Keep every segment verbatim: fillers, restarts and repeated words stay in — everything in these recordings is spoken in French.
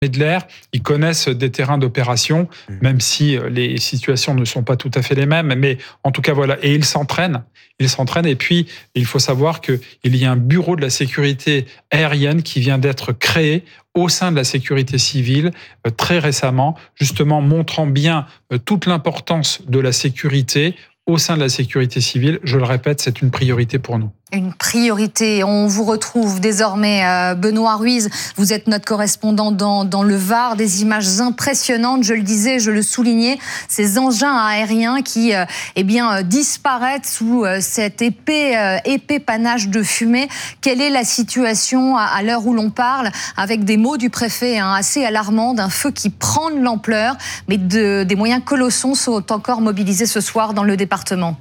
de l'air, ils connaissent des terrains d'opération, même si les situations ne sont pas tout à fait les mêmes. Mais en tout cas, voilà. Et ils s'entraînent. Ils s'entraînent. Et puis, il faut savoir qu'il y a un bureau de la sécurité aérienne qui vient d'être créé au sein de la sécurité civile très récemment, justement montrant bien toute l'importance de la sécurité au sein de la sécurité civile. Je le répète, c'est une priorité pour nous. Une priorité. On vous retrouve désormais, euh, Benoît Ruiz. Vous êtes notre correspondant dans, dans le Var. Des images impressionnantes, je le disais, je le soulignais. Ces engins aériens qui euh, eh bien, euh, disparaissent sous euh, cet épais, euh, épais panache de fumée. Quelle est la situation à, à l'heure où l'on parle, avec des mots du préfet hein, assez alarmants, d'un feu qui prend de l'ampleur, mais de, des moyens colossaux sont encore mobilisés ce soir dans le département?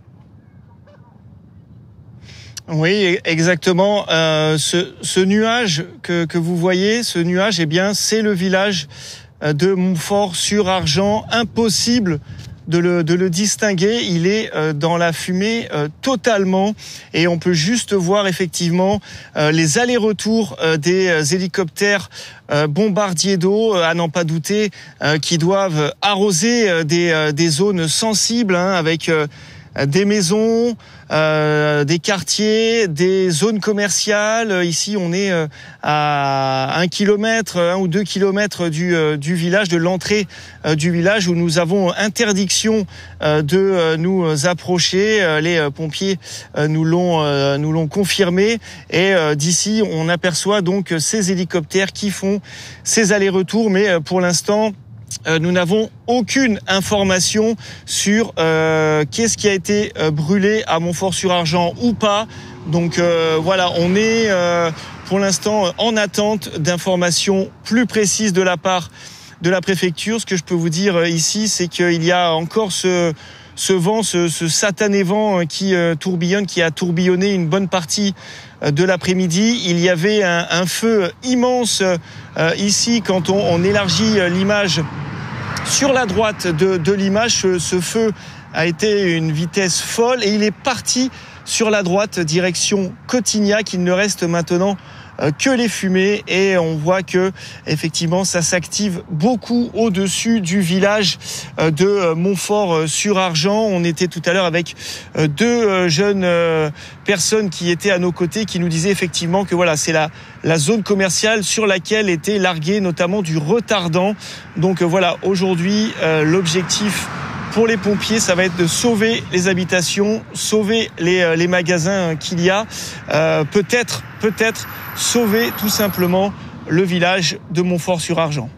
Oui, exactement. Euh, ce, ce nuage que, que vous voyez, ce nuage, eh bien, c'est le village de Montfort-sur-Argent. Impossible de le, de le distinguer. Il est euh, dans la fumée euh, totalement, et on peut juste voir effectivement euh, les allers-retours euh, des euh, hélicoptères euh, bombardiers d'eau, euh, à n'en pas douter, euh, qui doivent arroser euh, des, euh, des zones sensibles, hein, avec euh, des maisons, euh, des quartiers, des zones commerciales. Ici, on est euh, à un kilomètre, un ou deux kilomètres du, euh, du village, de l'entrée euh, du village, où nous avons interdiction euh, de euh, nous approcher. Euh, les euh, pompiers euh, nous l'ont euh, nous l'ont confirmé. Et euh, d'ici, on aperçoit donc ces hélicoptères qui font ces allers-retours. Mais euh, pour l'instant, Euh, nous n'avons aucune information sur euh, qu'est-ce qui a été euh, brûlé à Montfort-sur-Argent ou pas. Donc euh, voilà, on est euh, pour l'instant en attente d'informations plus précises de la part de la préfecture. Ce que je peux vous dire euh, ici, c'est qu'il y a encore ce, ce vent, ce, ce satané vent qui euh, tourbillonne, qui a tourbillonné une bonne partie de l'après-midi. Il y avait un, un feu immense euh, ici quand on, on élargit l'image sur la droite de, de l'image. Ce, ce feu a été une vitesse folle et il est parti sur la droite direction Cotignac. Il ne reste maintenant que les fumées, et on voit que effectivement ça s'active beaucoup au-dessus du village de Montfort-sur-Argent. On était tout à l'heure avec deux jeunes personnes qui étaient à nos côtés, qui nous disaient effectivement que voilà, c'est la, la zone commerciale sur laquelle était largué notamment du retardant. Donc voilà, aujourd'hui euh, l'objectif pour les pompiers, ça va être de sauver les habitations, sauver les, les magasins qu'il y a, euh, peut-être, peut-être sauver tout simplement le village de Montfort-sur-Argent.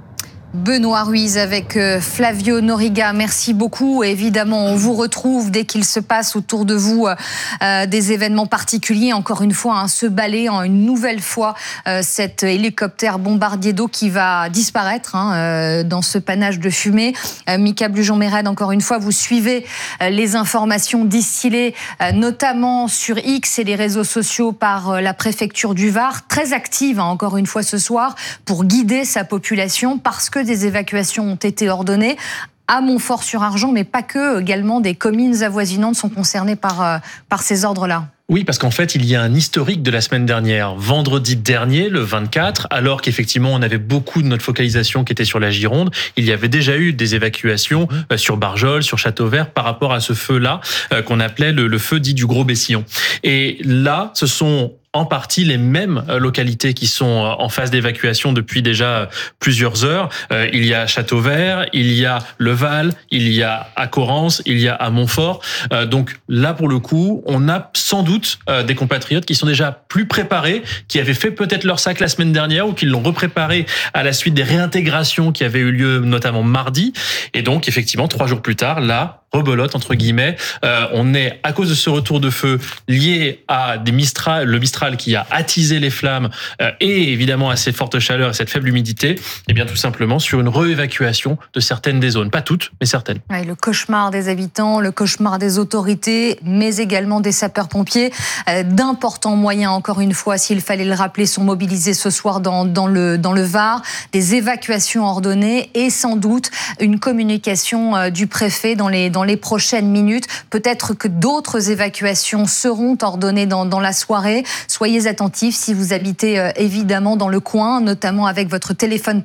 Benoît Ruiz avec Flavio Noriga, merci beaucoup. Évidemment, on vous retrouve dès qu'il se passe autour de vous euh, des événements particuliers. Encore une fois, hein, ce balai, hein, une nouvelle fois, euh, cet hélicoptère bombardier d'eau qui va disparaître hein, euh, dans ce panache de fumée. Euh, Mika Blujon-Méred, encore une fois, vous suivez euh, les informations distillées, euh, notamment sur X et les réseaux sociaux par euh, la préfecture du Var, très active, hein, encore une fois ce soir, pour guider sa population, parce que des évacuations ont été ordonnées à Montfort-sur-Argent, mais pas que, également des communes avoisinantes sont concernées par, euh, par ces ordres-là. Oui, parce qu'en fait, il y a un historique de la semaine dernière. Vendredi dernier, le vingt-quatre, alors qu'effectivement, on avait beaucoup de notre focalisation qui était sur la Gironde, il y avait déjà eu des évacuations sur Barjol, sur Châteauvert, par rapport à ce feu-là, qu'on appelait le, le feu dit du Gros Bessillon. Et là, ce sont en partie les mêmes localités qui sont en phase d'évacuation depuis déjà plusieurs heures. Euh, il y a Châteauvert, il y a Le Val, il y a à Correns, il y a à Montfort. Euh, donc là, pour le coup, on a sans doute euh, des compatriotes qui sont déjà plus préparés, qui avaient fait peut-être leur sac la semaine dernière ou qui l'ont repréparé à la suite des réintégrations qui avaient eu lieu notamment mardi. Et donc, effectivement, trois jours plus tard, là, rebelote entre guillemets. Euh, on est à cause de ce retour de feu lié à des Mistral, le Mistral qui a attisé les flammes euh, et évidemment à ces fortes chaleurs et cette faible humidité. Et bien tout simplement sur une réévacuation de certaines des zones, pas toutes, mais certaines. Ouais, le cauchemar des habitants, le cauchemar des autorités, mais également des sapeurs-pompiers. Euh, d'importants moyens, encore une fois, s'il fallait le rappeler, sont mobilisés ce soir dans, dans le dans le Var. Des évacuations ordonnées et sans doute une communication euh, du préfet dans les dans Dans les prochaines minutes. Peut-être que d'autres évacuations seront ordonnées dans, dans la soirée. Soyez attentifs si vous habitez euh, évidemment dans le coin, notamment avec votre téléphone